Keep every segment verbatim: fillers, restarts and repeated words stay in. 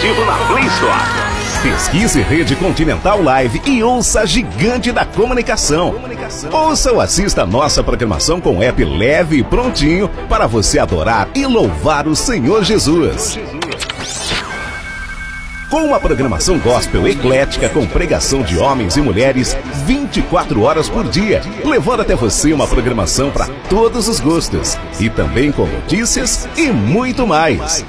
aplicativo na Play Store. Pesquise Rede Continental Live e ouça a gigante da comunicação. Ouça ou assista a nossa programação com app leve e prontinho para você adorar e louvar o Senhor Jesus. Com uma programação gospel eclética com pregação de homens e mulheres vinte e quatro horas por dia, levando até você uma programação para todos os gostos e também com notícias e muito mais.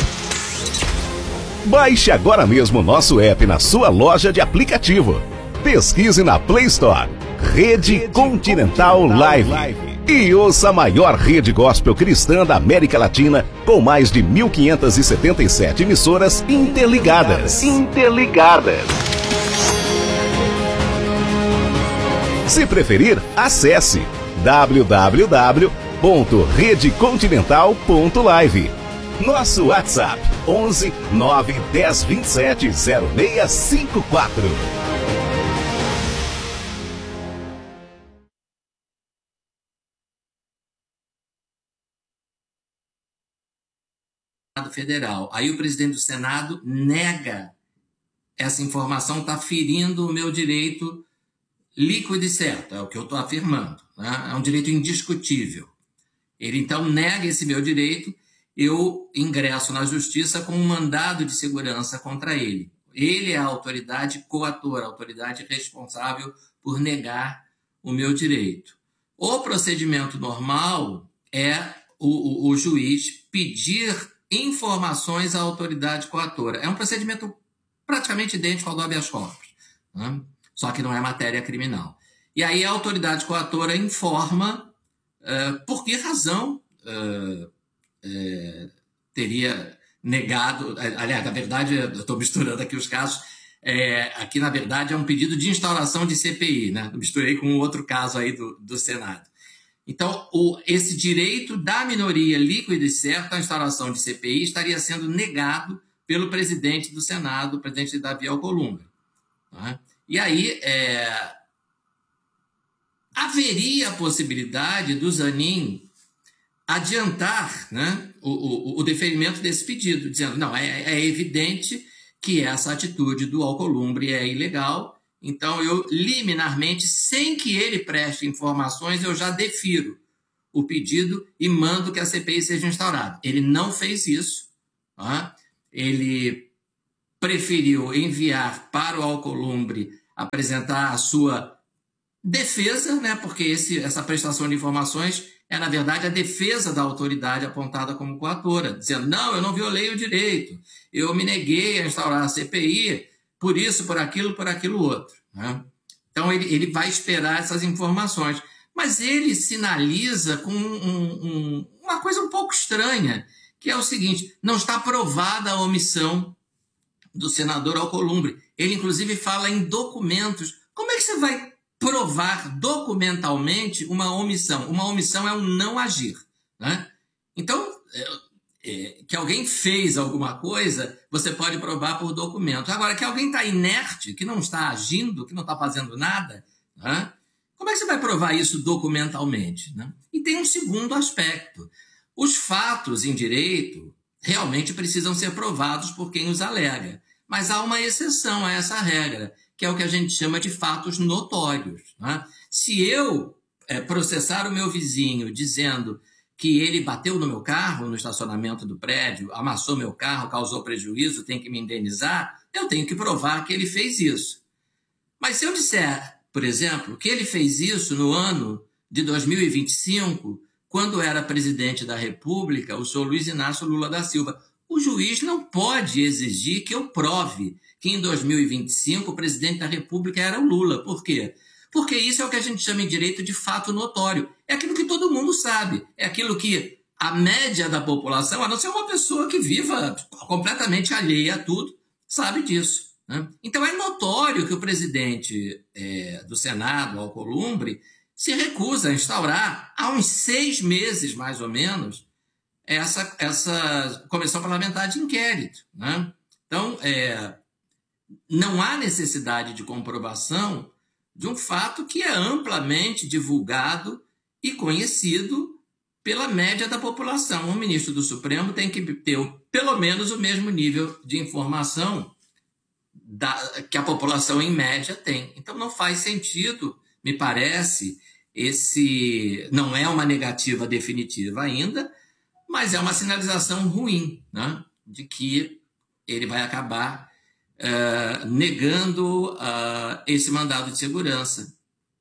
Baixe agora mesmo o nosso app na sua loja de aplicativo. Pesquise na Play Store Rede Continental Live e ouça a maior rede gospel cristã da América Latina com mais de mil quinhentas e setenta e sete emissoras interligadas. Interligadas. Se preferir, acesse w w w ponto rede continental ponto live. Nosso WhatsApp onze nove dez vinte e sete zero seis cinco quatro. Federal. Aí o presidente do Senado nega essa informação, está ferindo o meu direito líquido e certo, é o que eu estou afirmando, né? É um direito indiscutível. Ele então nega esse meu direito, eu ingresso na justiça com um mandado de segurança contra ele. Ele é a autoridade coatora, a autoridade responsável por negar o meu direito. O procedimento normal é o, o, o juiz pedir informações à autoridade coatora. É um procedimento praticamente idêntico ao do habeas corpus, né? Só que não é matéria criminal. E aí a autoridade coatora informa uh, por que razão uh, uh, teria negado... Aliás, na verdade, eu estou misturando aqui os casos. É, aqui, na verdade, é um pedido de instauração de C P I, né? Eu misturei com outro caso aí do, do Senado. Então, o, esse direito da minoria líquida e certa à instauração de C P I estaria sendo negado pelo presidente do Senado, o presidente Davi Alcolumbre. Tá? E aí, é, haveria a possibilidade do Zanin adiantar, né, o, o, o deferimento desse pedido, dizendo, não, é, é evidente que essa atitude do Alcolumbre é ilegal, então eu, liminarmente, sem que ele preste informações, eu já defiro o pedido e mando que a C P I seja instaurada. Ele não fez isso, tá? Ele preferiu enviar para o Alcolumbre apresentar a sua defesa, né? Porque esse, essa prestação de informações é, na verdade, a defesa da autoridade apontada como coatora, dizendo, não, eu não violei o direito, eu me neguei a instaurar a C P I, por isso, por aquilo, por aquilo outro, né? Então, ele, ele vai esperar essas informações. Mas ele sinaliza com um, um, uma coisa um pouco estranha, que é o seguinte, não está provada a omissão do senador Alcolumbre. Ele, inclusive, fala em documentos. Como é que você vai provar documentalmente uma omissão? Uma omissão é um não agir, né? Então, é, é, que alguém fez alguma coisa, você pode provar por documento. Agora, que alguém está inerte, que não está agindo, que não está fazendo nada, né? Como é que você vai provar isso documentalmente, né? E tem um segundo aspecto. Os fatos em direito realmente precisam ser provados por quem os alega. Mas há uma exceção a essa regra, que é o que a gente chama de fatos notórios, né? Se eu é, processar o meu vizinho dizendo que ele bateu no meu carro, no estacionamento do prédio, amassou meu carro, causou prejuízo, tem que me indenizar, eu tenho que provar que ele fez isso. Mas se eu disser, por exemplo, que ele fez isso no ano de dois mil e vinte e cinco, quando era presidente da República, o senhor Luiz Inácio Lula da Silva, o juiz não pode exigir que eu prove que em dois mil e vinte e cinco o presidente da República era o Lula. Por quê? Porque isso é o que a gente chama em direito de fato notório. É aquilo que todo mundo sabe. É aquilo que a média da população, a não ser uma pessoa que viva completamente alheia a tudo, sabe disso, né? Então é notório que o presidente é, do Senado, Alcolumbre, se recusa a instaurar, há uns seis meses mais ou menos, essa, essa comissão parlamentar de inquérito, né? Então, é, não há necessidade de comprovação de um fato que é amplamente divulgado e conhecido pela média da população. O ministro do Supremo tem que ter pelo menos o mesmo nível de informação da, que a população em média tem. Então não faz sentido, me parece, esse não é uma negativa definitiva ainda, mas é uma sinalização ruim, né, de que ele vai acabar uh, negando uh, esse mandado de segurança.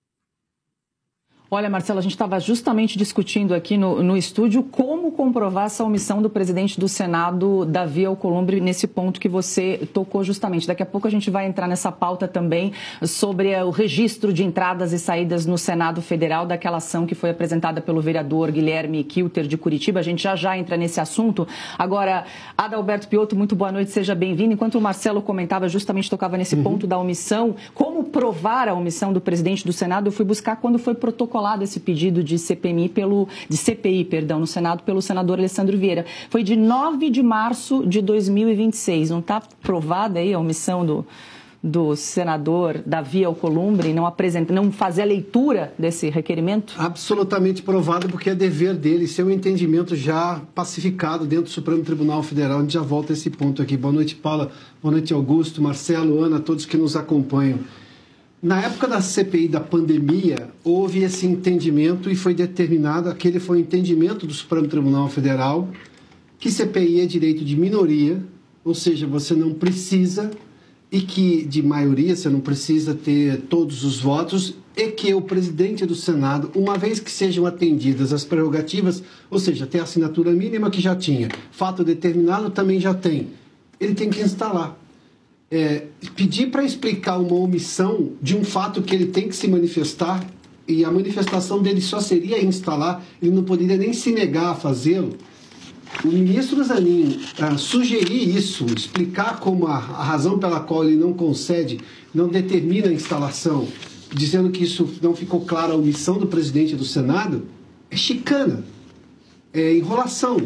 Olha, Marcelo, a gente estava justamente discutindo aqui no, no estúdio como comprovar essa omissão do presidente do Senado, Davi Alcolumbre, nesse ponto que você tocou justamente. Daqui a pouco a gente vai entrar nessa pauta também sobre o registro de entradas e saídas no Senado Federal daquela ação que foi apresentada pelo vereador Guilherme Kilter de Curitiba. A gente já já entra nesse assunto. Agora, Adalberto Piotto, muito boa noite, seja bem-vindo. Enquanto o Marcelo comentava, justamente tocava nesse uhum. ponto da omissão, como provar a omissão do presidente do Senado, eu fui buscar quando foi protocolado esse pedido de C P I pelo de C P I, perdão, no Senado pelo senador Alessandro Vieira. Foi de nove de março de dois mil e vinte e seis. Não está provada aí a omissão do, do senador Davi Alcolumbre, não apresenta, não fazer a leitura desse requerimento? Absolutamente provado, porque é dever dele, seu entendimento já pacificado dentro do Supremo Tribunal Federal. A gente já volta a esse ponto aqui. Boa noite, Paula. Boa noite, Augusto, Marcelo, Ana, todos que nos acompanham. Na época da C P I da pandemia, houve esse entendimento e foi determinado, aquele foi o entendimento do Supremo Tribunal Federal, que C P I é direito de minoria, ou seja, você não precisa, e que de maioria você não precisa ter todos os votos, e que o presidente do Senado, uma vez que sejam atendidas as prerrogativas, ou seja, tem a assinatura mínima que já tinha, fato determinado também já tem, ele tem que instalar. É, pedir para explicar uma omissão de um fato que ele tem que se manifestar, e a manifestação dele só seria instalar, ele não poderia nem se negar a fazê-lo. O ministro Zanin ah, sugerir isso, explicar como a, a razão pela qual ele não concede, não determina a instalação, dizendo que isso não ficou clara a omissão do presidente do Senado, é chicana, é enrolação,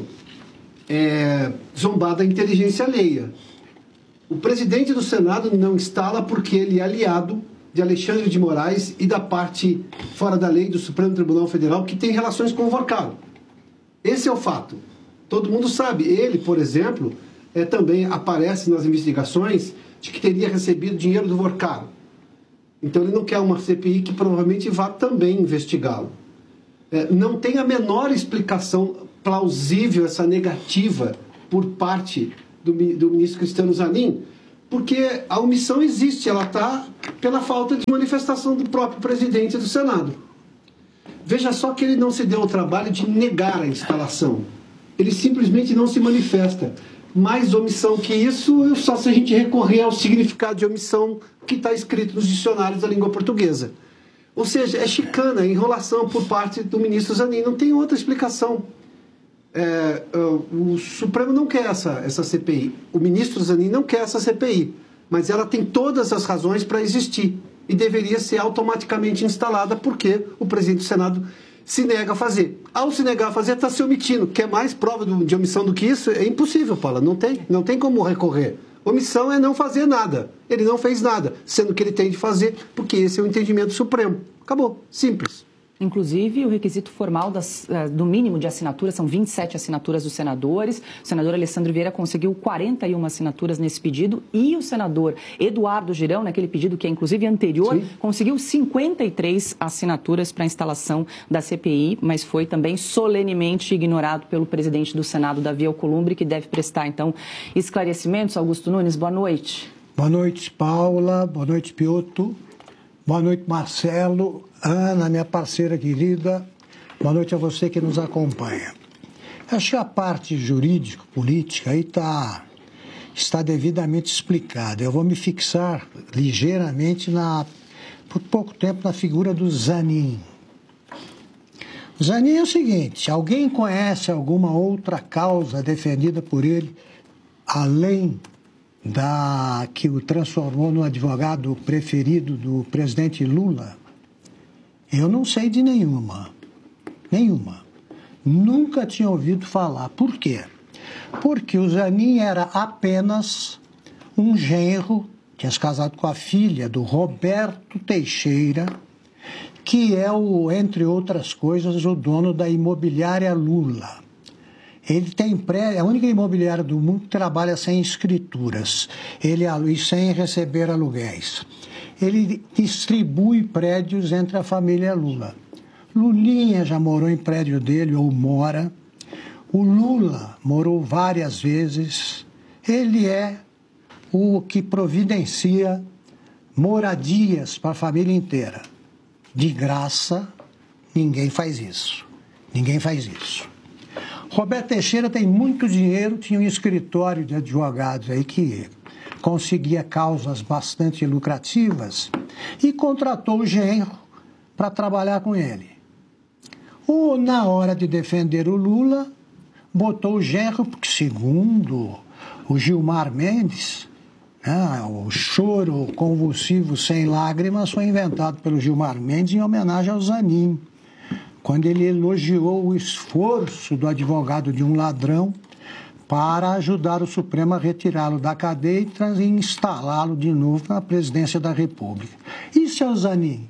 é zombar da inteligência alheia. O presidente do Senado não instala porque ele é aliado de Alexandre de Moraes e da parte fora da lei do Supremo Tribunal Federal que tem relações com o Vorcaro. Esse é o fato. Todo mundo sabe. Ele, por exemplo, é, também aparece nas investigações de que teria recebido dinheiro do Vorcaro. Então ele não quer uma C P I que provavelmente vá também investigá-lo. É, não tem a menor explicação plausível essa negativa por parte Do, do ministro Cristiano Zanin, porque a omissão existe, ela está pela falta de manifestação do próprio presidente do Senado. Veja só que ele não se deu o trabalho de negar a instalação, ele simplesmente não se manifesta. Mais omissão que isso, só se a gente recorrer ao significado de omissão que está escrito nos dicionários da língua portuguesa. Ou seja, é chicana, é enrolação por parte do ministro Zanin, não tem outra explicação. É, o Supremo não quer essa, essa C P I, o ministro Zanin não quer essa C P I, mas ela tem todas as razões para existir e deveria ser automaticamente instalada porque o presidente do Senado se nega a fazer. Ao se negar a fazer, está se omitindo. Quer mais prova de omissão do que isso? É impossível, Paula, não tem, não tem como recorrer. Omissão é não fazer nada, ele não fez nada, sendo que ele tem de fazer, porque esse é o entendimento supremo. Acabou, simples. Inclusive, o requisito formal das, do mínimo de assinaturas são vinte e sete assinaturas dos senadores. O senador Alessandro Vieira conseguiu quarenta e uma assinaturas nesse pedido e o senador Eduardo Girão, naquele pedido que é inclusive anterior, Sim. conseguiu cinquenta e três assinaturas para a instalação da C P I, mas foi também solenemente ignorado pelo presidente do Senado, Davi Alcolumbre, que deve prestar, então, esclarecimentos. Augusto Nunes, boa noite. Boa noite, Paula. Boa noite, Piotto. Boa noite, Marcelo. Ana, minha parceira querida, boa noite a você que nos acompanha. Acho que a parte jurídico-política aí tá, está devidamente explicada. Eu vou me fixar ligeiramente, na, por pouco tempo, na figura do Zanin. O Zanin é o seguinte, alguém conhece alguma outra causa defendida por ele, além da que o transformou no advogado preferido do presidente Lula? Eu não sei de nenhuma, nenhuma. Nunca tinha ouvido falar. Por quê? Porque o Zanin era apenas um genro, tinha se casado com a filha do Roberto Teixeira, que é, o, entre outras coisas, o dono da imobiliária Lula. Ele tem prédio, é a única imobiliária do mundo que trabalha sem escrituras ele, e sem receber aluguéis. Ele distribui prédios entre a família Lula. Lulinha já morou em prédio dele, ou mora. O Lula morou várias vezes. Ele é o que providencia moradias para a família inteira. De graça, ninguém faz isso. Ninguém faz isso. Roberto Teixeira tem muito dinheiro, tinha um escritório de advogados aí que conseguia causas bastante lucrativas e contratou o genro para trabalhar com ele. O, na hora de defender o Lula, botou o genro, porque segundo o Gilmar Mendes, né, o choro convulsivo sem lágrimas foi inventado pelo Gilmar Mendes em homenagem ao Zanin, quando ele elogiou o esforço do advogado de um ladrão para ajudar o Supremo a retirá-lo da cadeia e instalá-lo de novo na presidência da República. Isso é o Zanin.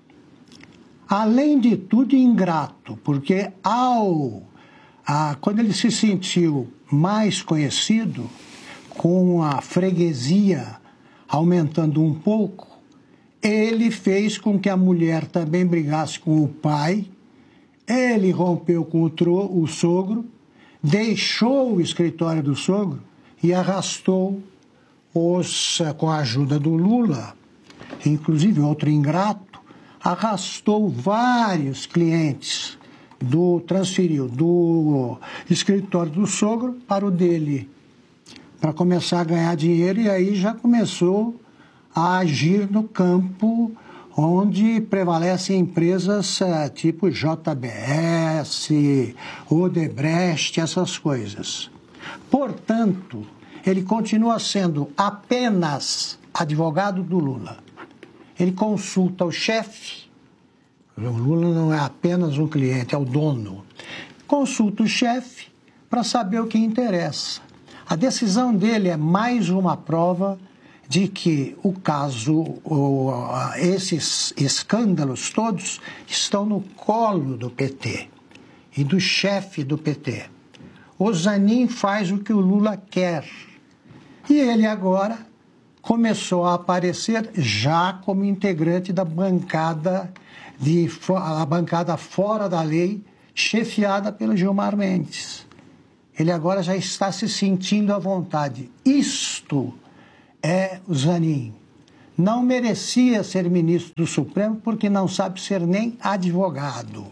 Além de tudo, ingrato, porque ao, a, quando ele se sentiu mais conhecido, com a freguesia aumentando um pouco, ele fez com que a mulher também brigasse com o pai. Ele rompeu com o, tro, o sogro, deixou o escritório do sogro e arrastou, os, com a ajuda do Lula, inclusive outro ingrato, arrastou vários clientes, do, transferiu do escritório do sogro para o dele, para começar a ganhar dinheiro, e aí já começou a agir no campo onde prevalecem empresas uh, tipo J B S, Odebrecht, essas coisas. Portanto, ele continua sendo apenas advogado do Lula. Ele consulta o chefe, o Lula não é apenas um cliente, é o dono. Consulta o chefe para saber o que interessa. A decisão dele é mais uma prova de que o caso, o, esses escândalos todos estão no colo do P T e do chefe do P T. O Zanin faz o que o Lula quer. E ele agora começou a aparecer já como integrante da bancada, de, a bancada fora da lei, chefiada pelo Gilmar Mendes. Ele agora já está se sentindo à vontade. Isto é o Zanin. Não merecia ser ministro do Supremo porque não sabe ser nem advogado.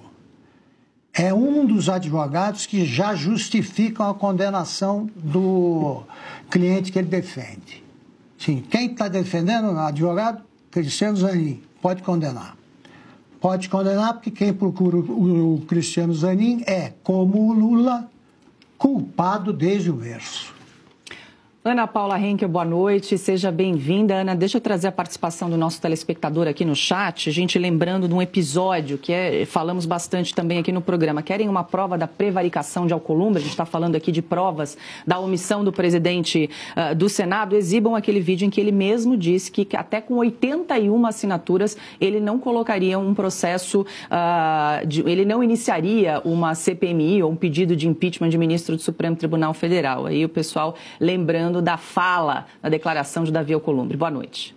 É um dos advogados que já justificam a condenação do cliente que ele defende. Sim, quem está defendendo o advogado? Cristiano Zanin. Pode condenar. Pode condenar porque quem procura o Cristiano Zanin é, como o Lula, culpado desde o berço. Ana Paula Henkel, boa noite, seja bem-vinda. Ana, deixa eu trazer a participação do nosso telespectador aqui no chat, a gente lembrando de um episódio que é, falamos bastante também aqui no programa. Querem uma prova da prevaricação de Alcolumbre? A gente está falando aqui de provas da omissão do presidente uh, do Senado. Exibam aquele vídeo em que ele mesmo disse que até com oitenta e uma assinaturas ele não colocaria um processo, uh, de, ele não iniciaria uma C P M I ou um pedido de impeachment de ministro do Supremo Tribunal Federal. Aí o pessoal lembrando da fala, da declaração de Davi Alcolumbre. Boa noite.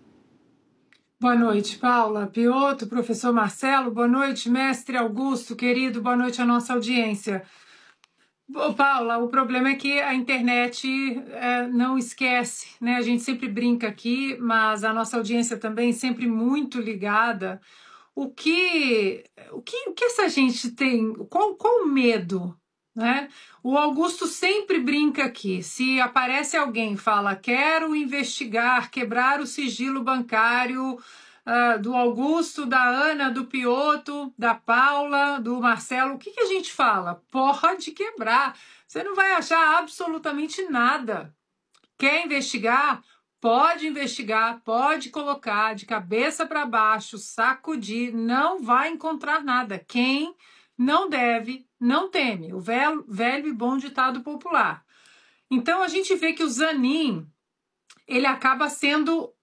Boa noite, Paula, Piotto, professor Marcelo, boa noite, mestre Augusto, querido, boa noite à nossa audiência. Ô, Paula, o problema é que a internet é, não esquece, né? A gente sempre brinca aqui, mas a nossa audiência também sempre muito ligada. O que, o que, o que essa gente tem, qual, qual o medo? Né? O Augusto sempre brinca aqui, se aparece alguém e fala quero investigar, quebrar o sigilo bancário uh, do Augusto, da Ana, do Piotto, da Paula, do Marcelo, o que, que a gente fala? Pode quebrar, você não vai achar absolutamente nada. Quer investigar? Pode investigar, pode colocar de cabeça para baixo, sacudir, não vai encontrar nada. Quem não deve, não teme. O velho, velho e bom ditado popular. Então, a gente vê que o Zanin, ele acaba sendo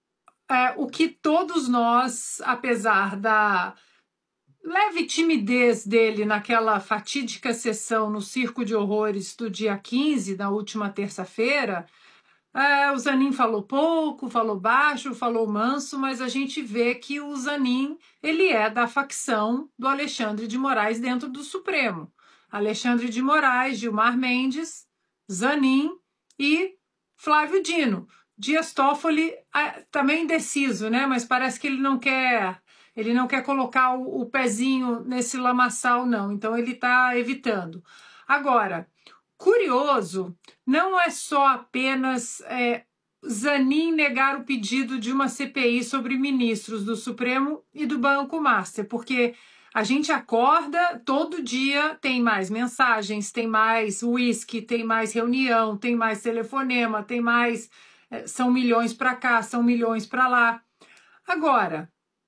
é, o que todos nós, apesar da leve timidez dele naquela fatídica sessão no Circo de Horrores do dia quinze, na última terça-feira, é, o Zanin falou pouco, falou baixo, falou manso, mas a gente vê que o Zanin ele é da facção do Alexandre de Moraes dentro do Supremo. Alexandre de Moraes, Gilmar Mendes, Zanin e Flávio Dino. Dias Toffoli também indeciso, né? Mas parece que ele não quer, ele não quer colocar o, o pezinho nesse lamaçal, não. Então ele está evitando. Agora, curioso, não é só apenas é, Zanin negar o pedido de uma C P I sobre ministros do Supremo e do Banco Master, porque a gente acorda, todo dia tem mais mensagens, tem mais uísque, tem mais reunião, tem mais telefonema, tem mais... São milhões para cá, são milhões para lá. Agora,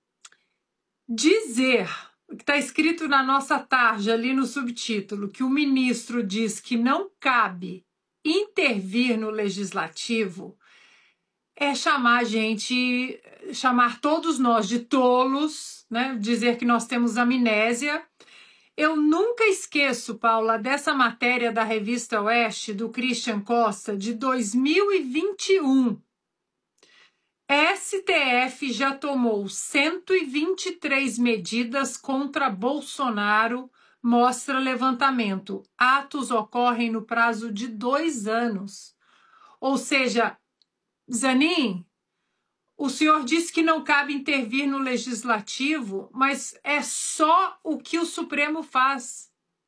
dizer, que está escrito na nossa tarja ali no subtítulo, que o ministro diz que não cabe intervir no legislativo, é chamar a gente, chamar todos nós de tolos, né? Dizer que nós temos amnésia. Eu nunca esqueço, Paula, dessa matéria da revista Oeste, do Christian Costa, de dois mil e vinte e um. S T F já tomou cento e vinte e três medidas contra Bolsonaro, mostra levantamento. Atos ocorrem no prazo de dois anos. Ou seja, Zanin, o senhor disse que não cabe intervir no legislativo, mas é só o que o Supremo faz.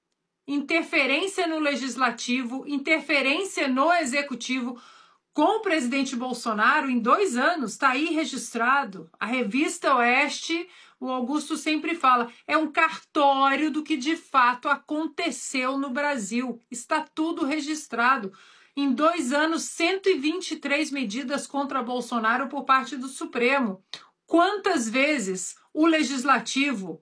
Interferência no legislativo, interferência no executivo. Com o presidente Bolsonaro, em dois anos, está aí registrado. A revista Oeste, o Augusto sempre fala, é um cartório do que de fato aconteceu no Brasil. Está tudo registrado. Em dois anos, cento e vinte e três medidas contra Bolsonaro por parte do Supremo. Quantas vezes o Legislativo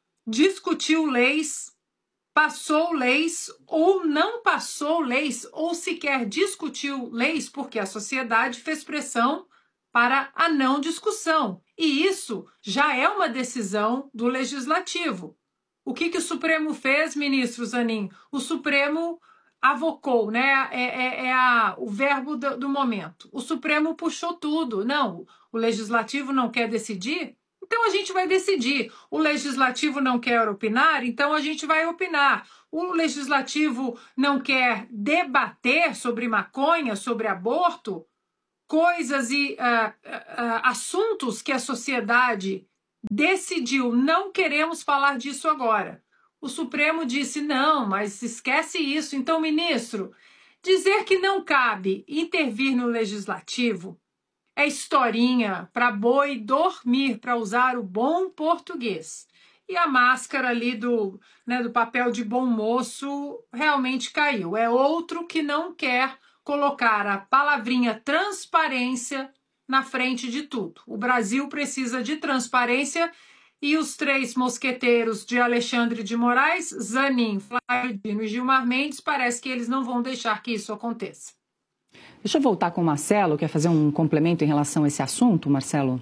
discutiu leis, passou leis ou não passou leis, ou sequer discutiu leis, porque a sociedade fez pressão para a não discussão. E isso já é uma decisão do Legislativo. O que, que o Supremo fez, ministro Zanin? O Supremo avocou, né? É, é, é a, o verbo do, do momento. O Supremo puxou tudo. Não, o Legislativo não quer decidir? Então a gente vai decidir. O Legislativo não quer opinar? Então a gente vai opinar. O Legislativo não quer debater sobre maconha, sobre aborto? Coisas e uh, uh, assuntos que a sociedade decidiu, não queremos falar disso agora. O Supremo disse, não, mas esquece isso. Então, ministro, dizer que não cabe intervir no legislativo é historinha para boi dormir, para usar o bom português. E a máscara ali do, né, do papel de bom moço realmente caiu. É outro que não quer colocar a palavrinha transparência na frente de tudo. O Brasil precisa de transparência. E os três mosqueteiros de Alexandre de Moraes, Zanin, Flávio Dino e Gilmar Mendes, parece que eles não vão deixar que isso aconteça. Deixa eu voltar com o Marcelo, quer fazer um complemento em relação a esse assunto, Marcelo?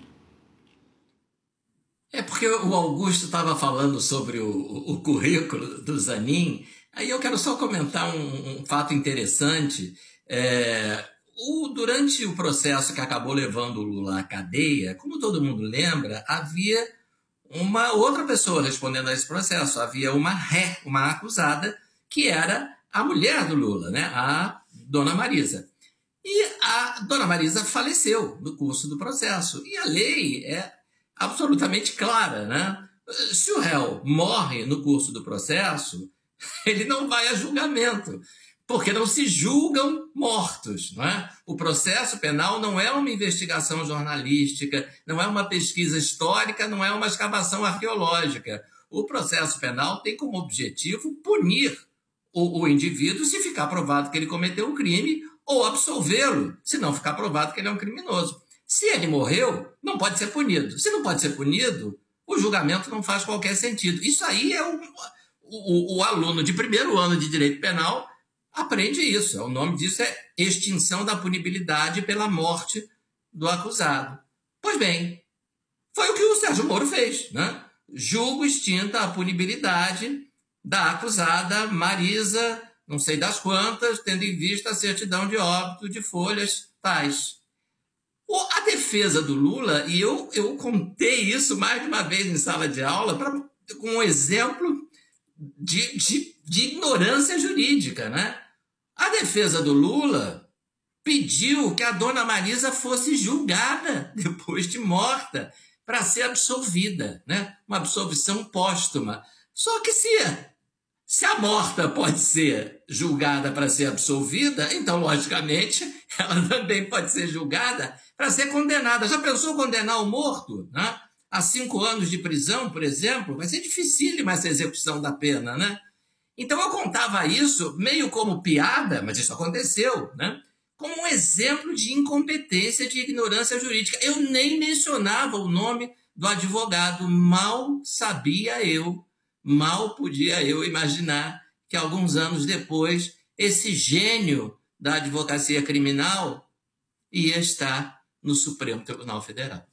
É porque o Augusto estava falando sobre o, o, o currículo do Zanin, aí eu quero só comentar um, um fato interessante. É, o, durante o processo que acabou levando o Lula à cadeia, como todo mundo lembra, havia uma outra pessoa respondendo a esse processo. Havia uma ré, uma acusada, que era a mulher do Lula, né? A Dona Marisa. E a Dona Marisa faleceu no curso do processo. E a lei é absolutamente clara, né? Se o réu morre no curso do processo, ele não vai a julgamento, porque não se julgam mortos, não é? O processo penal não é uma investigação jornalística, não é uma pesquisa histórica, não é uma escavação arqueológica. O processo penal tem como objetivo punir o, o indivíduo se ficar provado que ele cometeu um crime ou absolvê-lo, se não ficar provado que ele é um criminoso. Se ele morreu, não pode ser punido. Se não pode ser punido, o julgamento não faz qualquer sentido. Isso aí é o, o, o aluno de primeiro ano de direito penal aprende isso. O nome disso é extinção da punibilidade pela morte do acusado. Pois Pois bem, foi o que o Sérgio Moro fez, né? Julgo extinta a punibilidade da acusada Marisa, não sei das quantas, tendo em vista a certidão de óbito de folhas tais. A defesa do Lula, e eu, eu contei isso mais de uma vez em sala de aula, pra, com um exemplo de, de, de ignorância jurídica, né? A defesa do Lula pediu que a dona Marisa fosse julgada depois de morta para ser absolvida, né? Uma absolvição póstuma. Só que se, se a morta pode ser julgada para ser absolvida, então, logicamente, ela também pode ser julgada para ser condenada. Já pensou condenar o morto, né? A cinco anos de prisão, por exemplo? Vai ser dificílima essa execução da pena, né? Então eu contava isso meio como piada, mas isso aconteceu, né? Como um exemplo de incompetência, de ignorância jurídica. Eu nem mencionava o nome do advogado. Mal sabia eu, mal podia eu imaginar que alguns anos depois, esse gênio da advocacia criminal ia estar no Supremo Tribunal Federal.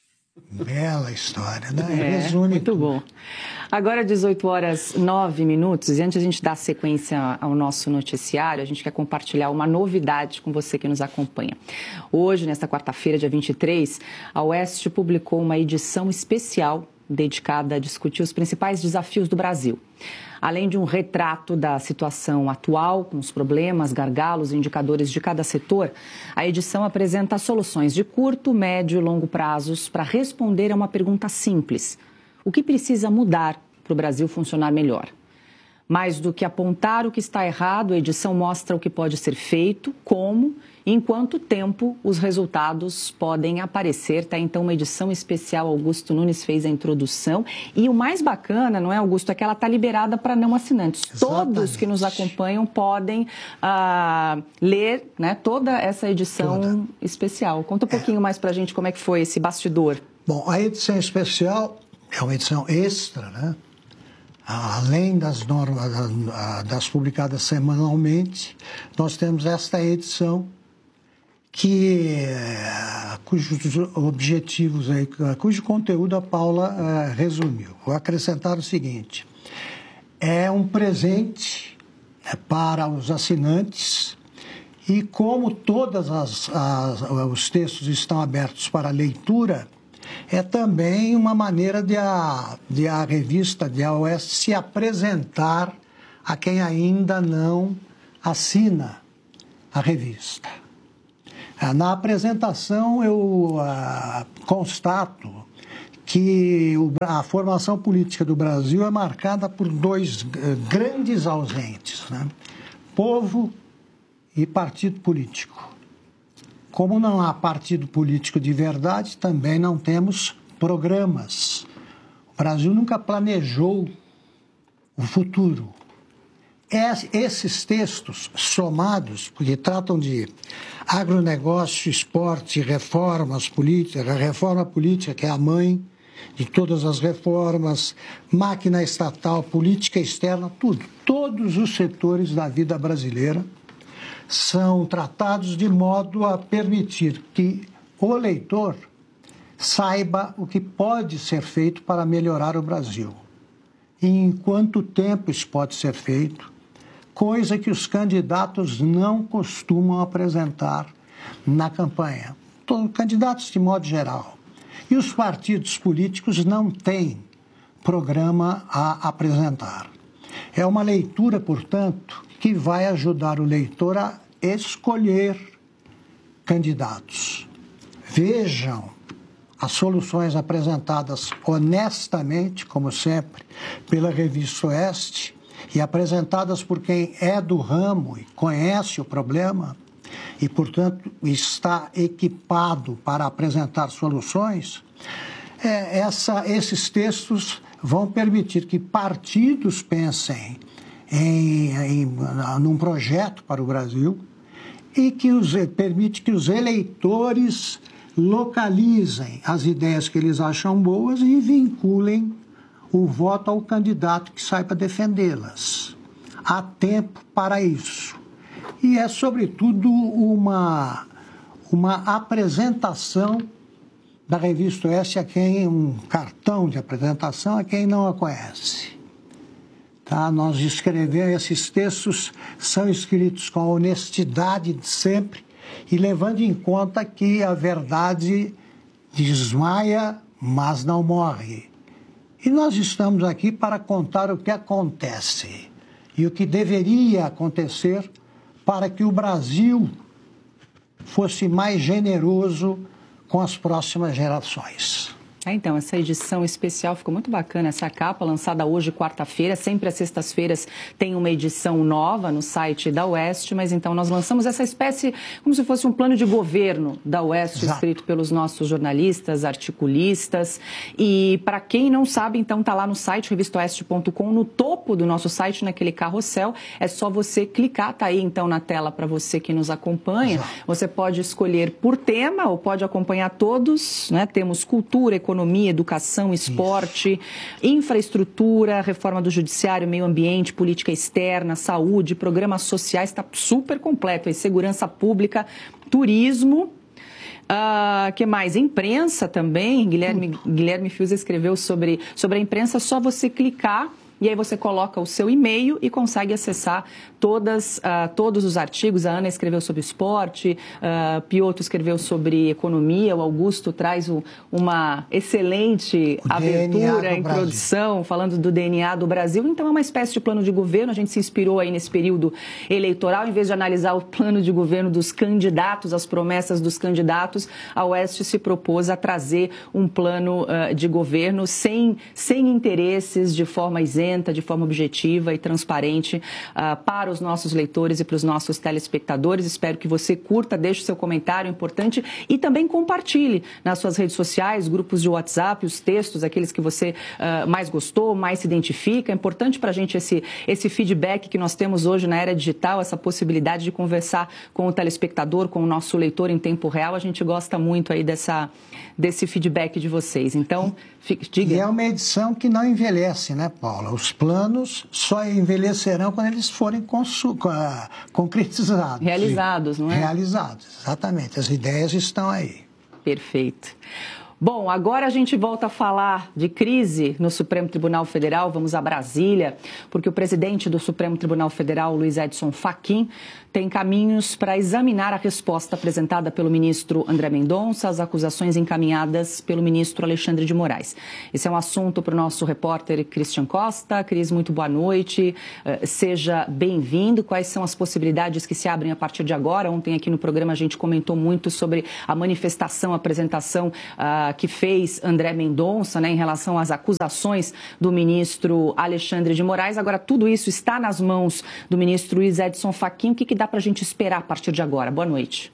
Bela história, né? É, Resume muito tudo. bom. Agora, dezoito horas e nove minutos, e antes de a gente dar sequência ao nosso noticiário, a gente quer compartilhar uma novidade com você que nos acompanha. Hoje, nesta quarta-feira, dia vinte e três, a UEST publicou uma edição especial dedicada a discutir os principais desafios do Brasil. Além de um retrato da situação atual, com os problemas, gargalos e indicadores de cada setor, a edição apresenta soluções de curto, médio e longo prazos para responder a uma pergunta simples: o que precisa mudar para o Brasil funcionar melhor? Mais do que apontar o que está errado, a edição mostra o que pode ser feito, como e em quanto tempo os resultados podem aparecer. Tá? Então, uma edição especial, Augusto Nunes fez a introdução. E o mais bacana, não é, Augusto, é que ela está liberada para não assinantes. Exatamente. Todos que nos acompanham podem ah, ler, né, toda essa edição toda. especial. Conta um pouquinho é. mais para a gente como é que foi esse bastidor. Bom, a edição especial é uma edição extra, né? Além das normas das publicadas semanalmente, nós temos esta edição que cujos objetivos aí, cujo conteúdo a Paula uh, resumiu. Vou acrescentar o seguinte: é um presente é, para os assinantes, e como todos as, as, os textos estão abertos para leitura, é também uma maneira de a, de a revista de a UEST se apresentar a quem ainda não assina a revista. Na apresentação eu ah, constato que o, a formação política do Brasil é marcada por dois grandes ausentes, né? Povo e partido político. Como não há partido político de verdade, também não temos programas. O Brasil nunca planejou o futuro. Esses textos somados, porque tratam de agronegócio, esporte, reformas políticas, a reforma política, que é a mãe de todas as reformas, máquina estatal, política externa, tudo. Todos os setores da vida brasileira são tratados de modo a permitir que o leitor saiba o que pode ser feito para melhorar o Brasil. E em quanto tempo isso pode ser feito, coisa que os candidatos não costumam apresentar na campanha. Todos, candidatos de modo geral. E os partidos políticos não têm programa a apresentar. É uma leitura, portanto, que vai ajudar o leitor a escolher candidatos. Vejam as soluções apresentadas honestamente, como sempre, pela Revista Oeste, e apresentadas por quem é do ramo e conhece o problema e, portanto, está equipado para apresentar soluções. É, essa, esses textos vão permitir que partidos pensem em, em, num projeto para o Brasil e que os, permite que os eleitores localizem as ideias que eles acham boas e vinculem o voto ao candidato que saiba defendê-las. Há tempo para isso. E é, sobretudo, uma, uma apresentação da Revista Oeste, a quem um cartão de apresentação, a quem não a conhece. Tá? Nós escrevemos, esses textos são escritos com a honestidade de sempre e levando em conta que a verdade desmaia, mas não morre. E nós estamos aqui para contar o que acontece e o que deveria acontecer para que o Brasil fosse mais generoso com as próximas gerações. É, então, essa edição especial ficou muito bacana, essa capa lançada hoje, quarta-feira, sempre às sextas-feiras tem uma edição nova no site da Oeste, mas então nós lançamos essa espécie, como se fosse um plano de governo da Oeste, Exato. Escrito pelos nossos jornalistas, articulistas, e para quem não sabe, então está lá no site, revista oeste ponto com, no topo do nosso site, naquele carrossel, é só você clicar, tá aí então na tela para você que nos acompanha, Exato. Você pode escolher por tema ou pode acompanhar todos, né? Temos cultura, economia, Economia, educação, esporte, Isso. infraestrutura, reforma do judiciário, meio ambiente, política externa, saúde, programas sociais, está super completo. Aí, segurança pública, turismo. Uh, que mais? Imprensa também. Guilherme, Guilherme Fius escreveu sobre, sobre a imprensa, só você clicar. E aí você coloca o seu e-mail e consegue acessar todas, uh, todos os artigos. A Ana escreveu sobre esporte, uh, Piotto escreveu sobre economia, o Augusto traz o, uma excelente o abertura, introdução, Brasil. Falando do D N A do Brasil. Então é uma espécie de plano de governo, a gente se inspirou aí nesse período eleitoral, em vez de analisar o plano de governo dos candidatos, as promessas dos candidatos, a Oeste se propôs a trazer um plano uh, de governo sem, sem interesses, de forma isenta, de forma objetiva e transparente uh, para os nossos leitores e para os nossos telespectadores. Espero que você curta, deixe o seu comentário importante e também compartilhe nas suas redes sociais, grupos de WhatsApp, os textos, aqueles que você uh, mais gostou, mais se identifica. É importante para a gente esse, esse feedback que nós temos hoje na era digital, essa possibilidade de conversar com o telespectador, com o nosso leitor em tempo real. A gente gosta muito aí dessa, desse feedback de vocês. Então, fique, diga. E é uma edição que não envelhece, né, Paula? Os planos só envelhecerão quando eles forem consu- concretizados. Realizados, não é? Realizados, exatamente. As ideias estão aí. Perfeito. Bom, agora a gente volta a falar de crise no Supremo Tribunal Federal. Vamos a Brasília, porque o presidente do Supremo Tribunal Federal, Luiz Edson Fachin, tem caminhos para examinar a resposta apresentada pelo ministro André Mendonça às acusações encaminhadas pelo ministro Alexandre de Moraes. Esse é um assunto para o nosso repórter Christian Costa. Cris, muito boa noite. Uh, seja bem-vindo. Quais são as possibilidades que se abrem a partir de agora? Ontem aqui no programa a gente comentou muito sobre a manifestação, a apresentação uh, que fez André Mendonça, né, em relação às acusações do ministro Alexandre de Moraes. Agora, tudo isso está nas mãos do ministro Luiz Edson Fachin. O que, que dá para a gente esperar a partir de agora? Boa noite.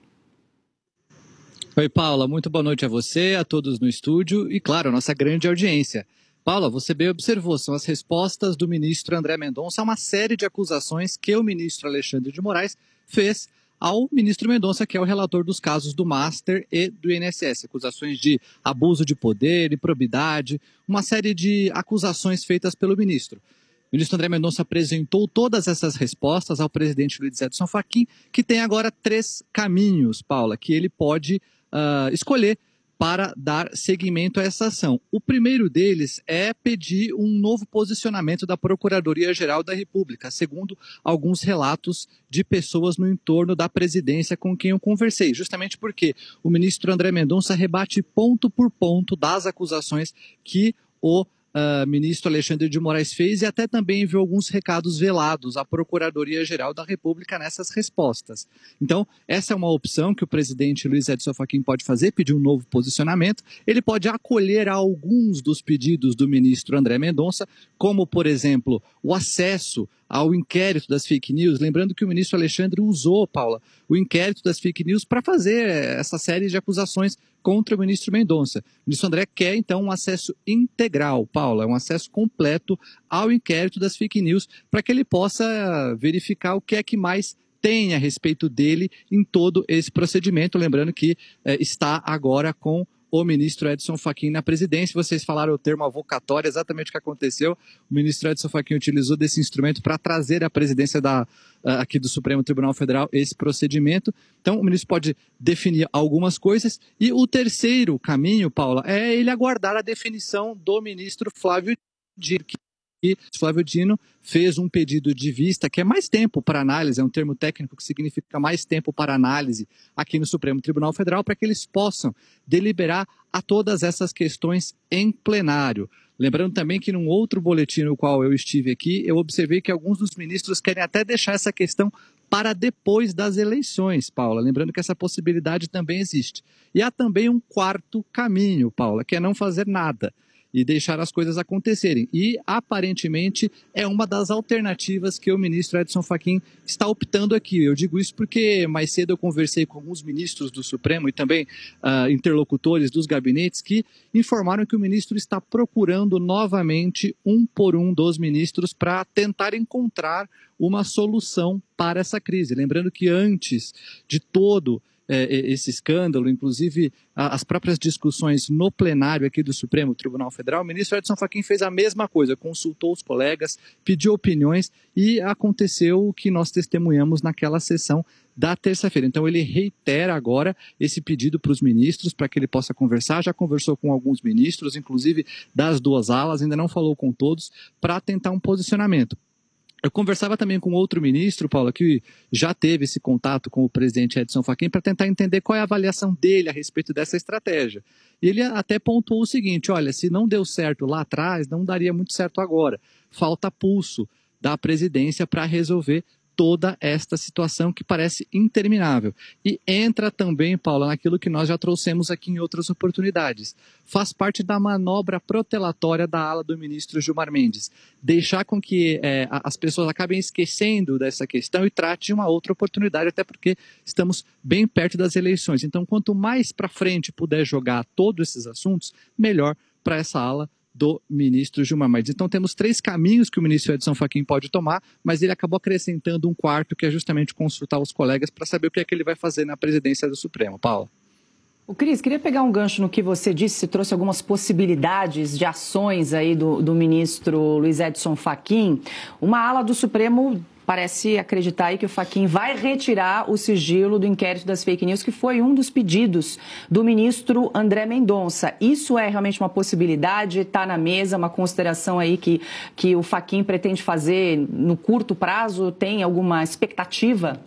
Oi, Paula. Muito boa noite a você, a todos no estúdio e, claro, a nossa grande audiência. Paula, você bem observou, são as respostas do ministro André Mendonça a uma série de acusações que o ministro Alexandre de Moraes fez ao ministro Mendonça, que é o relator dos casos do Master e do I N S S. Acusações de abuso de poder, improbidade, uma série de acusações feitas pelo ministro. O ministro André Mendonça apresentou todas essas respostas ao presidente Luiz Edson Fachin, que tem agora três caminhos, Paula, que ele pode uh, escolher para dar seguimento a essa ação. O primeiro deles é pedir um novo posicionamento da Procuradoria-Geral da República, segundo alguns relatos de pessoas no entorno da presidência com quem eu conversei, justamente porque o ministro André Mendonça rebate ponto por ponto das acusações que o Uh, ministro Alexandre de Moraes fez e até também enviou alguns recados velados à Procuradoria-Geral da República nessas respostas. Então, essa é uma opção que o presidente Luiz Edson Fachin pode fazer, pedir um novo posicionamento. Ele pode acolher alguns dos pedidos do ministro André Mendonça, como, por exemplo, o acesso ao inquérito das fake news, lembrando que o ministro Alexandre usou, Paula, o inquérito das fake news para fazer essa série de acusações contra o ministro Mendonça. O ministro André quer, então, um acesso integral, Paula, um acesso completo ao inquérito das fake news, para que ele possa verificar o que é que mais tem a respeito dele em todo esse procedimento, lembrando que eh, está agora com o ministro Edson Fachin na presidência. Vocês falaram o termo avocatória, exatamente o que aconteceu. O ministro Edson Fachin utilizou desse instrumento para trazer à presidência da, aqui do Supremo Tribunal Federal esse procedimento. Então, o ministro pode definir algumas coisas. E o terceiro caminho, Paula, é ele aguardar a definição do ministro Flávio Dino, que E Flávio Dino fez um pedido de vista, que é mais tempo para análise, é um termo técnico que significa mais tempo para análise aqui no Supremo Tribunal Federal, para que eles possam deliberar a todas essas questões em plenário. Lembrando também que num outro boletim no qual eu estive aqui, eu observei que alguns dos ministros querem até deixar essa questão para depois das eleições, Paula. Lembrando que essa possibilidade também existe. E há também um quarto caminho, Paula, que é não fazer nada e deixar as coisas acontecerem. E, aparentemente, é uma das alternativas que o ministro Edson Fachin está optando aqui. Eu digo isso porque mais cedo eu conversei com alguns ministros do Supremo e também uh, interlocutores dos gabinetes que informaram que o ministro está procurando novamente um por um dos ministros para tentar encontrar uma solução para essa crise. Lembrando que antes de todo esse escândalo, inclusive as próprias discussões no plenário aqui do Supremo Tribunal Federal, o ministro Edson Fachin fez a mesma coisa, consultou os colegas, pediu opiniões e aconteceu o que nós testemunhamos naquela sessão da terça-feira. Então ele reitera agora esse pedido para os ministros, para que ele possa conversar, já conversou com alguns ministros, inclusive das duas alas, ainda não falou com todos, para tentar um posicionamento. Eu conversava também com outro ministro, Paulo, que já teve esse contato com o presidente Edson Fachin para tentar entender qual é a avaliação dele a respeito dessa estratégia. E ele até pontuou o seguinte, olha, se não deu certo lá atrás, não daria muito certo agora. Falta pulso da presidência para resolver toda esta situação que parece interminável. E entra também, Paula, naquilo que nós já trouxemos aqui em outras oportunidades. Faz parte da manobra protelatória da ala do ministro Gilmar Mendes. Deixar com que é, as pessoas acabem esquecendo dessa questão e trate de uma outra oportunidade, até porque estamos bem perto das eleições. Então, quanto mais para frente puder jogar todos esses assuntos, melhor para essa ala do ministro Gilmar Mendes. Então temos três caminhos que o ministro Edson Fachin pode tomar, mas ele acabou acrescentando um quarto, que é justamente consultar os colegas para saber o que é que ele vai fazer na presidência do Supremo. Paula. O Cris, queria pegar um gancho no que você disse, você trouxe algumas possibilidades de ações aí do, do ministro Luiz Edson Fachin. Uma ala do Supremo parece acreditar aí que o Fachin vai retirar o sigilo do inquérito das fake news, que foi um dos pedidos do ministro André Mendonça. Isso é realmente uma possibilidade? Está na mesa, uma consideração aí que, que o Fachin pretende fazer no curto prazo? Tem alguma expectativa?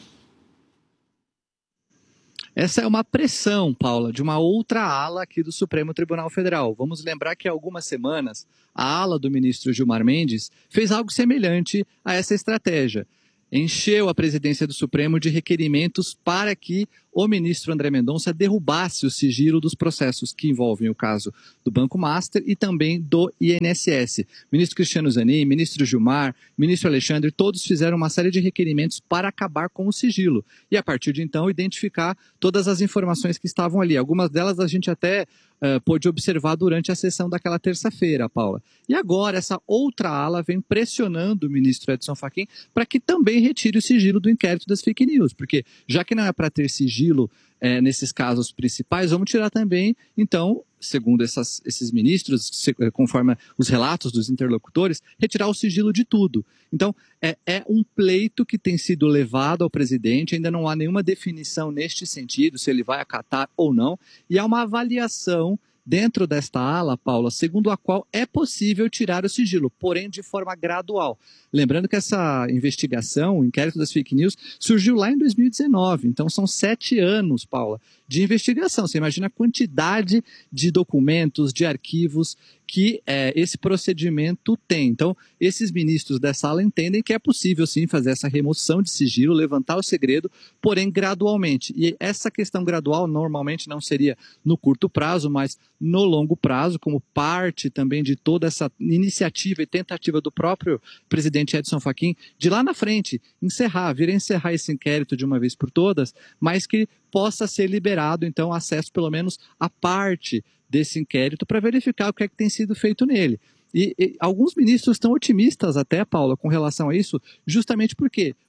Essa é uma pressão, Paula, de uma outra ala aqui do Supremo Tribunal Federal. Vamos lembrar que há algumas semanas a ala do ministro Gilmar Mendes fez algo semelhante a essa estratégia. Encheu a presidência do Supremo de requerimentos para que o ministro André Mendonça derrubasse o sigilo dos processos que envolvem o caso do Banco Master e também do I N S S. Ministro Cristiano Zanin, ministro Gilmar, ministro Alexandre, todos fizeram uma série de requerimentos para acabar com o sigilo. E a partir de então identificar todas as informações que estavam ali. Algumas delas a gente até uh, pôde observar durante a sessão daquela terça-feira, Paula. E agora essa outra ala vem pressionando o ministro Edson Fachin para que também retire o sigilo do inquérito das fake news. Porque já que não é para ter sigilo É, nesses casos principais, vamos tirar também, então, segundo essas, esses ministros, se, conforme os relatos dos interlocutores, retirar o sigilo de tudo. Então, é, é um pleito que tem sido levado ao presidente, ainda não há nenhuma definição neste sentido, se ele vai acatar ou não, e há uma avaliação dentro desta ala, Paula, segundo a qual é possível tirar o sigilo, porém de forma gradual. Lembrando que essa investigação, o inquérito das fake news, surgiu lá em dois mil e dezenove, então são sete anos, Paula, de investigação. Você imagina a quantidade de documentos, de arquivos que é, esse procedimento tem. Então, esses ministros dessa ala entendem que é possível, sim, fazer essa remoção de sigilo, levantar o segredo, porém gradualmente. E essa questão gradual normalmente não seria no curto prazo, mas no longo prazo, como parte também de toda essa iniciativa e tentativa do próprio presidente Edson Fachin, de lá na frente, encerrar, vir a encerrar esse inquérito de uma vez por todas, mas que possa ser liberado, então, acesso pelo menos a parte desse inquérito para verificar o que é que tem sido feito nele. E, e alguns ministros estão otimistas até, Paula, com relação a isso, justamente porque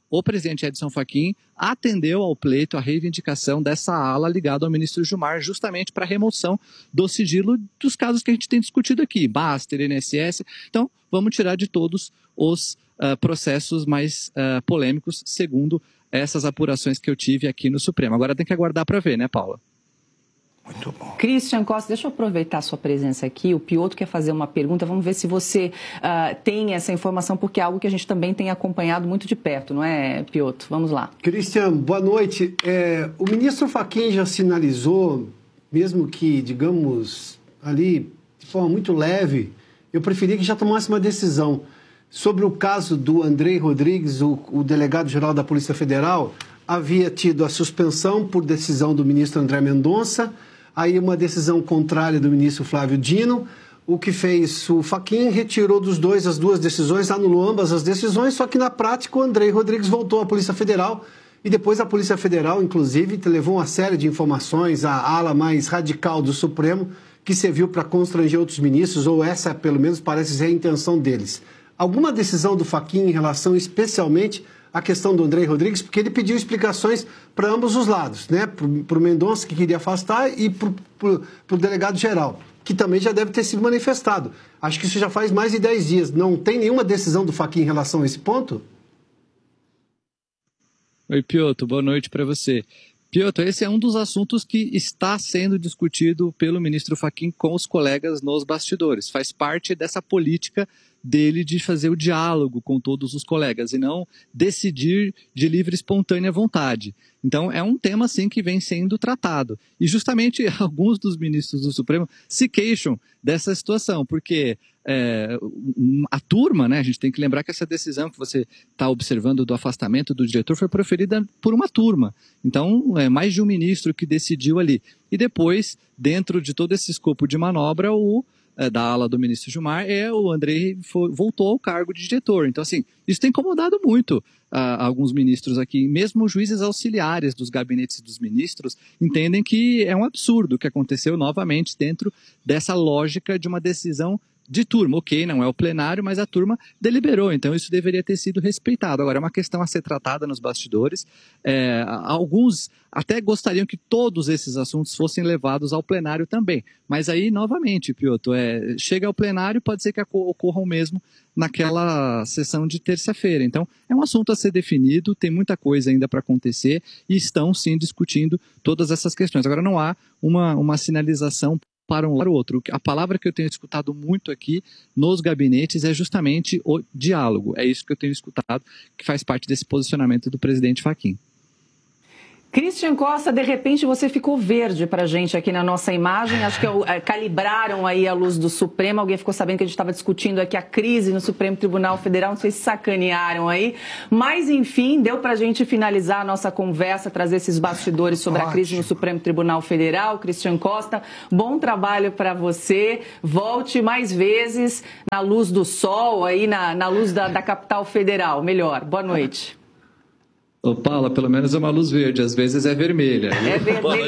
o presidente Edson Fachin atendeu ao pleito a reivindicação dessa ala ligada ao ministro Gilmar, justamente para a remoção do sigilo dos casos que a gente tem discutido aqui, Baster, I N S S. Então, vamos tirar de todos os uh, processos mais uh, polêmicos, segundo essas apurações que eu tive aqui no Supremo. Agora tem que aguardar para ver, né, Paula? Muito bom. Christian Costa, deixa eu aproveitar a sua presença aqui. O Piotr quer fazer uma pergunta. Vamos ver se você uh, tem essa informação, porque é algo que a gente também tem acompanhado muito de perto, não é, Piotr? Vamos lá. Christian, boa noite. É, o ministro Fachin já sinalizou, mesmo que, digamos, ali, de forma muito leve, eu preferia que já tomasse uma decisão sobre o caso do Andrei Rodrigues, o, o delegado-geral da Polícia Federal. Havia tido a suspensão por decisão do ministro André Mendonça, aí uma decisão contrária do ministro Flávio Dino, o que fez o Fachin retirou dos dois as duas decisões, anulou ambas as decisões, só que na prática o Andrei Rodrigues voltou à Polícia Federal e depois a Polícia Federal, inclusive, levou uma série de informações à ala mais radical do Supremo, que serviu para constranger outros ministros, ou essa, pelo menos, parece ser a intenção deles. Alguma decisão do Fachin em relação especialmente a questão do Andrei Rodrigues, porque ele pediu explicações para ambos os lados, né? Para o Mendonça, que queria afastar, e para o delegado-geral, que também já deve ter sido manifestado. Acho que isso já faz mais de dez dias. Não tem nenhuma decisão do Fachin em relação a esse ponto? Oi, Piotr, boa noite para você. Piotr, esse é um dos assuntos que está sendo discutido pelo ministro Fachin com os colegas nos bastidores. Faz parte dessa política dele de fazer o diálogo com todos os colegas e não decidir de livre e espontânea vontade. Então, é um tema, sim, que vem sendo tratado. E, justamente, alguns dos ministros do Supremo se queixam dessa situação, porque é, a turma, né, a gente tem que lembrar que essa decisão que você está observando do afastamento do diretor foi proferida por uma turma. Então, é mais de um ministro que decidiu ali. E depois, dentro de todo esse escopo de manobra, o da ala do ministro Gilmar, é o Andrei foi, voltou ao cargo de diretor. Então, assim, isso tem incomodado muito uh, alguns ministros aqui. Mesmo juízes auxiliares dos gabinetes dos ministros entendem que é um absurdo o que aconteceu novamente dentro dessa lógica de uma decisão de turma. Ok, não é o plenário, mas a turma deliberou, então isso deveria ter sido respeitado. Agora, é uma questão a ser tratada nos bastidores. É, alguns até gostariam que todos esses assuntos fossem levados ao plenário também. Mas aí, novamente, Piotr, é, chega ao plenário, pode ser que ocorra o mesmo naquela sessão de terça-feira. Então, é um assunto a ser definido, tem muita coisa ainda para acontecer e estão, sim, discutindo todas essas questões. Agora, não há uma, uma sinalização para um para o outro. A palavra que eu tenho escutado muito aqui nos gabinetes é justamente o diálogo. É isso que eu tenho escutado, que faz parte desse posicionamento do presidente Fachin. Christian Costa, de repente você ficou verde para a gente aqui na nossa imagem. Acho que é, calibraram aí a luz do Supremo. Alguém ficou sabendo que a gente estava discutindo aqui a crise no Supremo Tribunal Federal. Não sei se sacanearam aí. Mas, enfim, deu para a gente finalizar a nossa conversa, trazer esses bastidores sobre Ótimo. a crise no Supremo Tribunal Federal. Christian Costa, bom trabalho para você. Volte mais vezes na luz do sol, aí na, na luz da, da capital federal. Melhor. Boa noite. Ô, Paula, pelo menos é uma luz verde, às vezes é vermelha. É vermelha.